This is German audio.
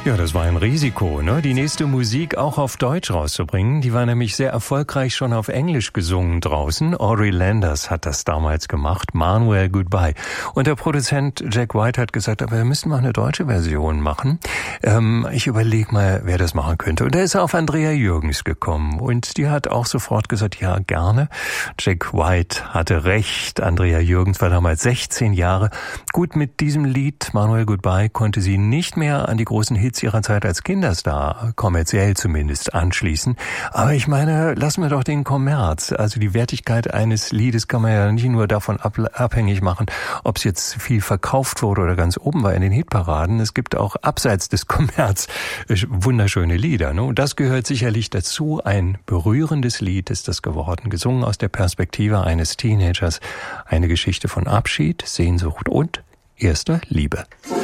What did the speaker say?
Ja, das war ein Risiko, ne? Die nächste Musik auch auf Deutsch rauszubringen. Die war nämlich sehr erfolgreich schon auf Englisch gesungen draußen. Audrey Landers hat das damals gemacht. Manuel Goodbye. Und der Produzent Jack White hat gesagt, aber wir müssen mal eine deutsche Version machen. Ich überlege mal, wer das machen könnte. Und da ist er auf Andrea Jürgens gekommen. Und die hat auch sofort gesagt, ja, gerne. Jack White hatte recht. Andrea Jürgens war damals 16 Jahre. Gut, mit diesem Lied, Manuel Goodbye, konnte sie nicht mehr an die großen Hits ihrer Zeit als Kinderstar, kommerziell zumindest, anschließen. Aber ich meine, lassen wir doch den Kommerz. Also die Wertigkeit eines Liedes kann man ja nicht nur davon abhängig machen, ob es jetzt viel verkauft wurde oder ganz oben war in den Hitparaden. Es gibt auch abseits des Kommerz wunderschöne Lieder. Ne? Und das gehört sicherlich dazu. Ein berührendes Lied ist das geworden, gesungen aus der Perspektive eines Teenagers. Eine Geschichte von Abschied, Sehnsucht und erster Liebe.